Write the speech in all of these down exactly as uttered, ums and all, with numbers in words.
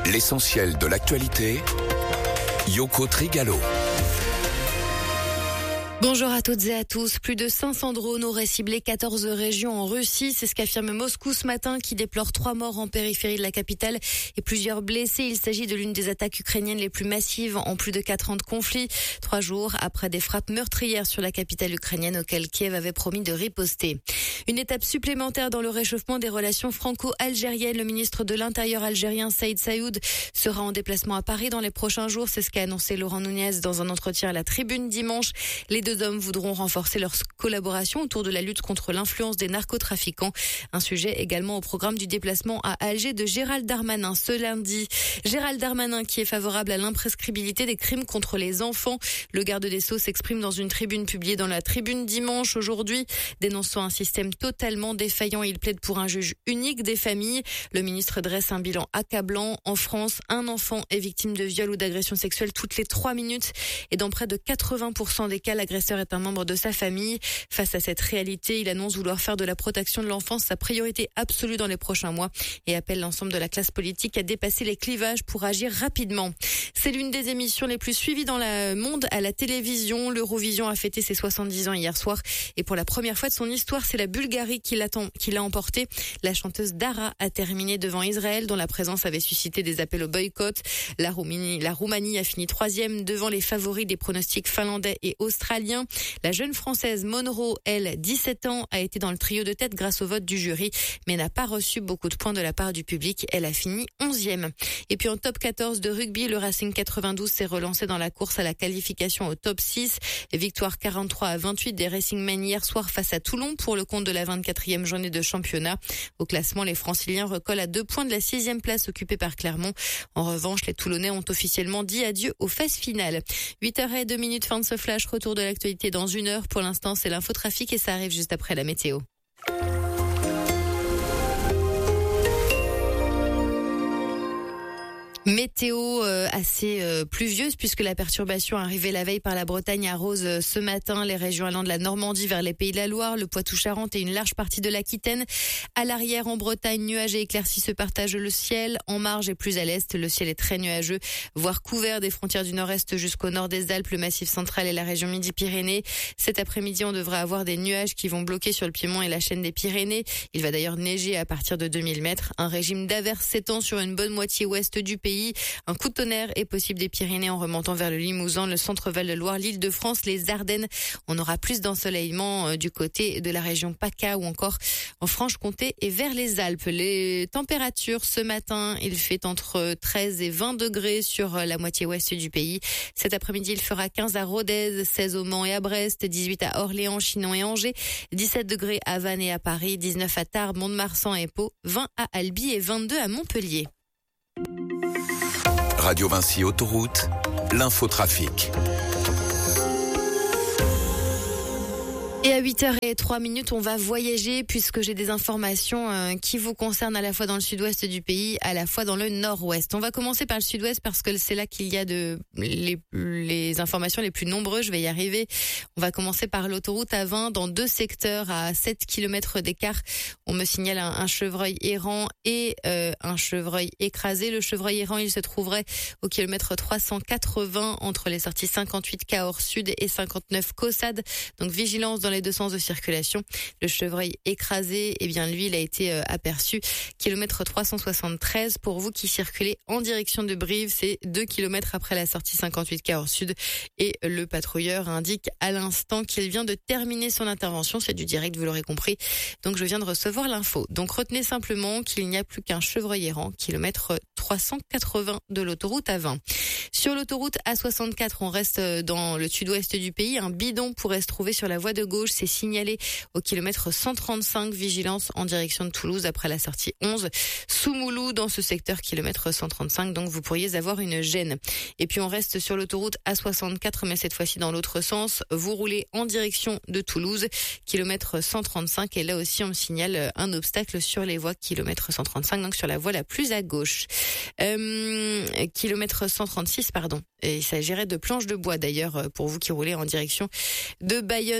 L'essentiel de l'actualité, Yoko Trigalo. Bonjour à toutes et à tous. Plus de cinq cents drones auraient ciblé quatorze régions en Russie. C'est ce qu'affirme Moscou ce matin, qui déplore trois morts en périphérie de la capitale et plusieurs blessés. Il s'agit de l'une des attaques ukrainiennes les plus massives en plus de quatre ans de conflit. Trois jours après des frappes meurtrières sur la capitale ukrainienne auxquelles Kiev avait promis de riposter. Une étape supplémentaire dans le réchauffement des relations franco-algériennes. Le ministre de l'Intérieur algérien Saïd Saïoud sera en déplacement à Paris dans les prochains jours. C'est ce qu'a annoncé Laurent Nunez dans un entretien à la Tribune dimanche. Les deux hommes voudront renforcer leur collaboration autour de la lutte contre l'influence des narcotrafiquants. Un sujet également au programme du déplacement à Alger de Gérald Darmanin ce lundi. Gérald Darmanin qui est favorable à l'imprescriptibilité des crimes contre les enfants. Le garde des Sceaux s'exprime dans une tribune publiée dans la Tribune dimanche aujourd'hui, dénonçant un système totalement défaillant. Il plaide pour un juge unique des familles. Le ministre dresse un bilan accablant. En France, un enfant est victime de viol ou d'agression sexuelle toutes les trois minutes et dans près de quatre-vingts pour cent des cas, l'agresseur est un membre de sa famille. Face à cette réalité, il annonce vouloir faire de la protection de l'enfance sa priorité absolue dans les prochains mois et appelle l'ensemble de la classe politique à dépasser les clivages pour agir rapidement. C'est l'une des émissions les plus suivies dans le monde à la télévision. L'Eurovision a fêté ses soixante-dix ans hier soir et pour la première fois de son histoire, c'est la Bulgarie qui l'a, qui l'a emporté. La chanteuse Dara a terminé devant Israël, dont la présence avait suscité des appels au boycott. La Roumanie, la Roumanie a fini troisième devant les favoris des pronostics finlandais et australiens. La jeune française Monroe, elle, dix-sept ans, a été dans le trio de tête grâce au vote du jury, mais n'a pas reçu beaucoup de points de la part du public. Elle a fini onzième. Et puis en top quatorze de rugby, le Racing quatre-vingt-douze s'est relancé dans la course à la qualification au top six. Victoire quarante-trois à vingt-huit des Racing Men hier soir face à Toulon pour le compte de la vingt-quatrième journée de championnat. Au classement, les Franciliens recollent à deux points de la sixième place occupée par Clermont. En revanche, les Toulonnais ont officiellement dit adieu aux phases finales. huit heures zéro deux minutes, fin de ce flash, retour de l'actualité dans une heure. Pour l'instant, c'est l'infotrafic et ça arrive juste après la météo. Météo euh, assez euh, pluvieuse puisque la perturbation arrivée la veille par la Bretagne arrose euh, ce matin les régions allant de la Normandie vers les Pays de la Loire, le Poitou-Charentes et une large partie de l'Aquitaine. À l'arrière en Bretagne, nuages et éclaircies se partagent le ciel. En marge et plus à l'est, le ciel est très nuageux, voire couvert des frontières du nord-est jusqu'au nord des Alpes, le Massif central et la région Midi-Pyrénées. Cet après-midi, on devrait avoir des nuages qui vont bloquer sur le Piémont et la chaîne des Pyrénées. Il va d'ailleurs neiger à partir de deux mille mètres. Un régime d'averses s'étend sur une bonne moitié ouest du pays. Un coup de tonnerre est possible des Pyrénées en remontant vers le Limousin, le centre-val de Loire, l'Île-de-France, les Ardennes. On aura plus d'ensoleillement du côté de la région PACA ou encore en Franche-Comté et vers les Alpes. Les températures ce matin, il fait entre treize et vingt degrés sur la moitié ouest du pays. Cet après-midi, il fera quinze à Rodez, seize au Mans et à Brest, dix-huit à Orléans, Chinon et Angers, dix-sept degrés à Vannes et à Paris, dix-neuf à Tarbes, Mont-de-Marsan et Pau, vingt à Albi et vingt-deux à Montpellier. Radio Vinci Autoroute, l'infotrafic. Et à huit heures zéro trois minutes, on va voyager puisque j'ai des informations euh, qui vous concernent à la fois dans le sud-ouest du pays, à la fois dans le nord-ouest. On va commencer par le sud-ouest parce que c'est là qu'il y a de les, les informations les plus nombreuses. Je vais y arriver. On va commencer par l'autoroute A vingt dans deux secteurs à sept kilomètres d'écart. On me signale un, un chevreuil errant et euh, un chevreuil écrasé. Le chevreuil errant, il se trouverait au kilomètre trois cent quatre-vingts entre les sorties cinquante-huit Cahors Sud et cinquante-neuf Caussade. Donc vigilance dans les deux sens de circulation. Le chevreuil écrasé, eh bien lui, il a été euh, aperçu kilomètre trois cent soixante-treize. Pour vous qui circulez en direction de Brive, c'est deux kilomètres après la sortie cinquante-huit Cahors Sud et le patrouilleur indique à l'instant qu'il vient de terminer son intervention. C'est du direct, vous l'aurez compris. Donc je viens de recevoir l'info. Donc retenez simplement qu'il n'y a plus qu'un chevreuil errant, kilomètre trois cent quatre-vingts de l'autoroute A vingt. Sur l'autoroute A soixante-quatre, on reste dans le sud-ouest du pays. Un bidon pourrait se trouver sur la voie de gauche. C'est signalé au kilomètre cent trente-cinq. Vigilance en direction de Toulouse après la sortie onze. Sous Moulou, dans ce secteur, kilomètre cent trente-cinq. Donc vous pourriez avoir une gêne. Et puis on reste sur l'autoroute A soixante-quatre, mais cette fois-ci dans l'autre sens. Vous roulez en direction de Toulouse, kilomètre cent trente-cinq. Et là aussi, on me signale un obstacle sur les voies, kilomètre cent trente-cinq, donc sur la voie la plus à gauche. Euh, kilomètre cent trente-six, pardon. Et il s'agirait de planches de bois d'ailleurs pour vous qui roulez en direction de Bayonne, kilomètre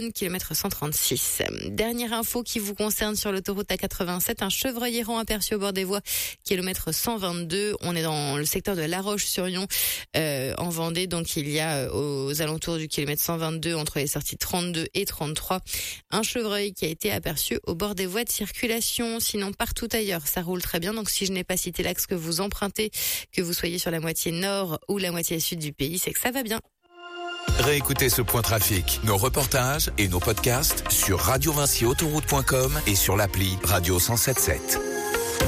kilomètre cent trente-six. Dernière info qui vous concerne sur l'autoroute A quatre-vingt-sept, un chevreuil errant aperçu au bord des voies, kilomètre cent vingt-deux. On est dans le secteur de La Roche-sur-Yon, euh, en Vendée. Donc il y a aux alentours du kilomètre cent vingt-deux, entre les sorties trente-deux et trente-trois, un chevreuil qui a été aperçu au bord des voies de circulation. Sinon, partout ailleurs, ça roule très bien. Donc si je n'ai pas cité l'axe que vous empruntez, que vous soyez sur la moitié nord ou la moitié sud du pays, c'est que ça va bien. Réécoutez ce point trafic, nos reportages et nos podcasts sur radio vinci autoroute point com et sur l'appli Radio cent soixante-sept.